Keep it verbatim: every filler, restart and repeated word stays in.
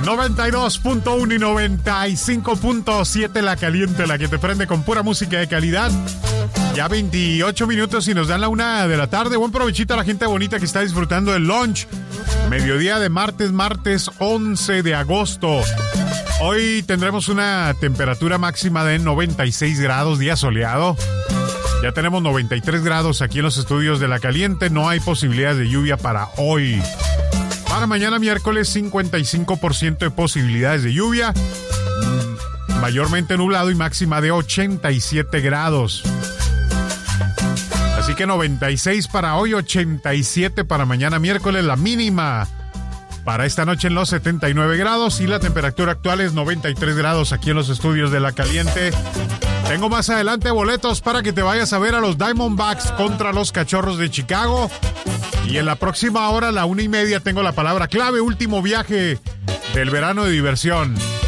noventa y dos punto uno y noventa y cinco punto siete La Caliente, la que te prende con pura música de calidad. Ya veintiocho minutos y nos dan la una de la tarde. Buen provechito a la gente bonita que está disfrutando del lunch. Mediodía de martes, martes once de agosto. Hoy tendremos una temperatura máxima de noventa y seis grados, día soleado. Ya tenemos noventa y tres grados aquí en los estudios de La Caliente. No hay posibilidades de lluvia para hoy. Para mañana miércoles, cincuenta y cinco por ciento de posibilidades de lluvia. Mayormente nublado y máxima de ochenta y siete grados. Así que noventa y seis para hoy, ochenta y siete para mañana miércoles. La mínima para esta noche en los setenta y nueve grados y la temperatura actual es noventa y tres grados aquí en los estudios de La Caliente. Tengo más adelante boletos para que te vayas a ver a los Diamondbacks contra los Cachorros de Chicago. Y en la próxima hora, a la una y media, tengo la palabra clave, último viaje del verano de diversión.